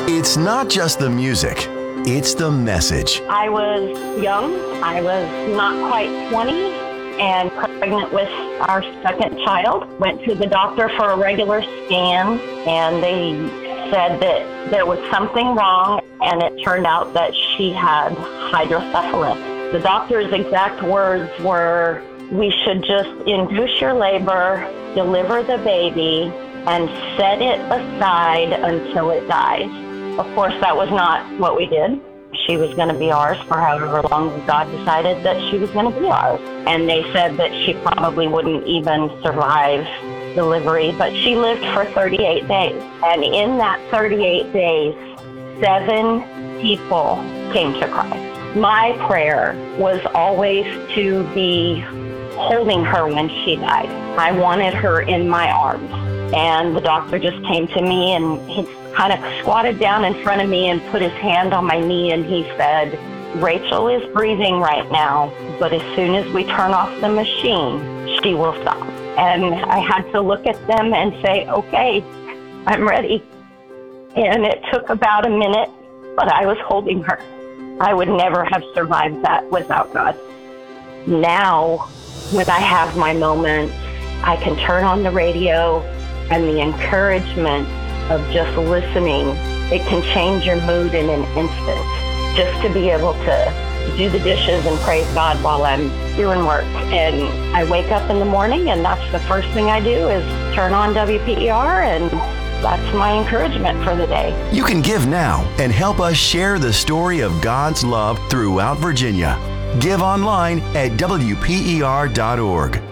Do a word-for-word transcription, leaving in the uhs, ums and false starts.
It's not just the music, it's the message. I was young. I was not quite twenty and pregnant with our second child. Went to the doctor for a regular scan, and they said that there was something wrong, and it turned out that she had hydrocephalus. The doctor's exact words were, "We should just induce your labor, deliver the baby, and set it aside until it dies." Of course, that was not what we did. She was going to be ours for however long God decided that she was going to be ours. And they said that she probably wouldn't even survive delivery, but she lived for thirty-eight days. And in that thirty-eight days, seven people came to Christ. My prayer was always to be holding her when she died. I wanted her in my arms. And the doctor just came to me, and he kind of squatted down in front of me and put his hand on my knee, and he said, "Rachel is breathing right now, but as soon as we turn off the machine, she will stop." And I had to look at them and say, "Okay, I'm ready." And it took about a minute, but I was holding her. I would never have survived that without God. Now, when I have my moments, I can turn on the radio, and the encouragement of just listening, it can change your mood in an instant. Just to be able to do the dishes and praise God while I'm doing work. And I wake up in the morning, and that's the first thing I do is turn on W P E R, and that's my encouragement for the day. You can give now and help us share the story of God's love throughout Virginia. Give online at W P E R dot org.